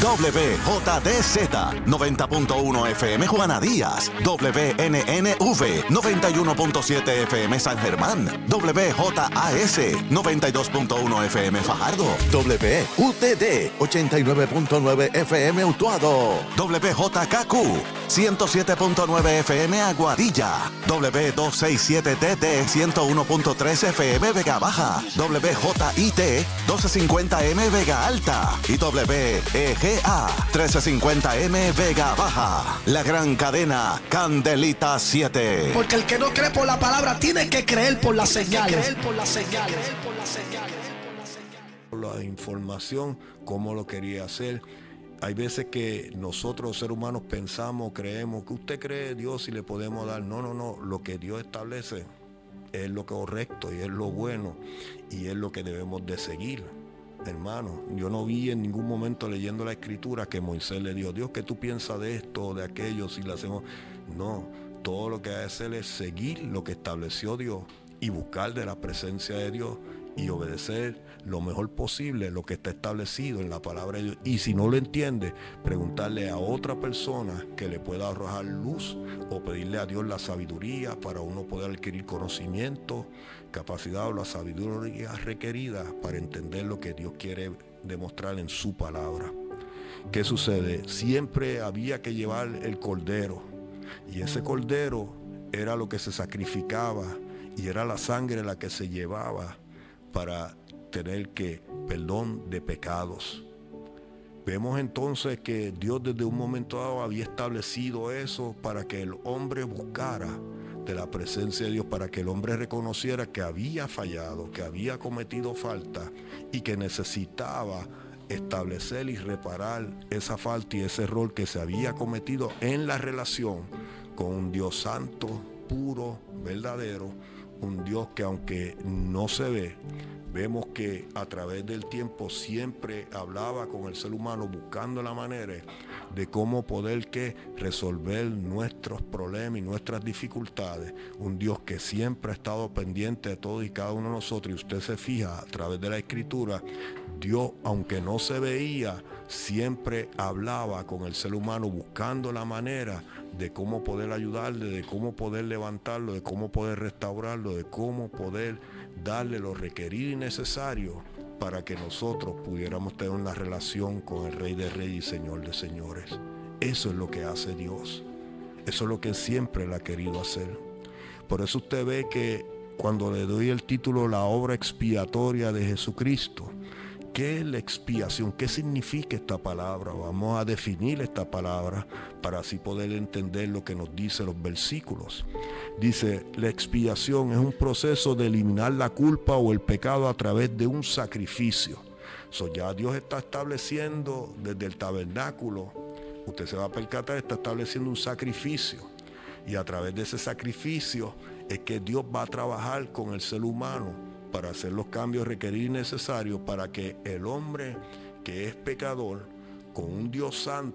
WJDZ 90.1 FM Juana Díaz, WNNV 91.7 FM San Germán, WJAS 92.1 FM Fajardo, WUTD 89.9 FM Utuado, WJKQ 107.9 FM Aguadilla, W267TT 101.3 FM Vega Baja, WJIT 1250M Vega Alta y WEGA 1350M Vega Baja. La gran cadena Candelita 7. Porque el que no cree por la palabra tiene que creer por la señal. La información, cómo lo quería hacer. Hay veces que nosotros, seres humanos, pensamos, creemos que usted cree Dios y le podemos dar. No. Lo que Dios establece es lo correcto y es lo bueno y es lo que debemos de seguir. Hermano, yo no vi en ningún momento leyendo la escritura que Moisés le dijo: Dios, ¿qué tú piensas de esto o de aquello si lo hacemos? No, todo lo que hay que hacer es seguir lo que estableció Dios y buscar de la presencia de Dios y obedecer lo mejor posible lo que está establecido en la palabra de Dios. Y si no lo entiende, preguntarle a otra persona que le pueda arrojar luz o pedirle a Dios la sabiduría para uno poder adquirir conocimiento, capacidad o la sabiduría requerida para entender lo que Dios quiere demostrar en su palabra. ¿Qué sucede? Siempre había que llevar el cordero, y ese cordero era lo que se sacrificaba y era la sangre la que se llevaba para tener perdón de pecados. Vemos entonces que Dios desde un momento dado había establecido eso para que el hombre buscara de la presencia de Dios, para que el hombre reconociera que había fallado, que había cometido falta y que necesitaba establecer y reparar esa falta y ese error que se había cometido en la relación con un Dios santo, puro, verdadero, un Dios que aunque no se ve, vemos que a través del tiempo siempre hablaba con el ser humano buscando la manera de cómo poder resolver nuestros problemas y nuestras dificultades. Un Dios que siempre ha estado pendiente de todos y cada uno de nosotros. Y usted se fija a través de la Escritura, Dios, aunque no se veía, siempre hablaba con el ser humano buscando la manera de cómo poder ayudarle, de cómo poder levantarlo, de cómo poder restaurarlo, de cómo poder darle lo requerido y necesario para que nosotros pudiéramos tener una relación con el Rey de Reyes y Señor de Señores. Eso es lo que hace Dios. Eso es lo que siempre Él ha querido hacer. Por eso usted ve que cuando le doy el título La obra expiatoria de Jesucristo, ¿qué es la expiación? ¿Qué significa esta palabra? Vamos a definir esta palabra para así poder entender lo que nos dice los versículos. Dice, la expiación es un proceso de eliminar la culpa o el pecado a través de un sacrificio. Ya Dios está estableciendo desde el tabernáculo, usted se va a percatar, está estableciendo un sacrificio. Y a través de ese sacrificio es que Dios va a trabajar con el ser humano para hacer los cambios requeridos y necesarios para que el hombre que es pecador, con un Dios santo